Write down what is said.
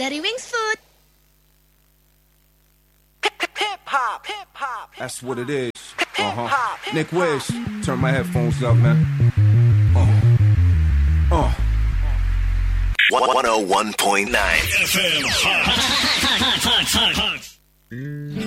dari Wings Food. That's what it is. Nick Wiz, turn my headphones up, man. 101.9 FM.